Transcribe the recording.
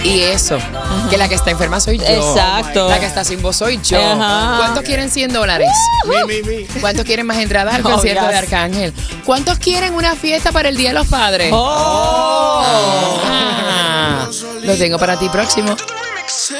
Y eso, que la que está enferma soy yo. Exacto. La que está sin voz soy yo. Ajá. ¿Cuántos quieren $100? ¿Cuántos quieren más entradas al Oh, concierto yes. de Arcángel? ¿Cuántos quieren una fiesta para el Día de los Padres? Oh. Lo tengo para ti próximo.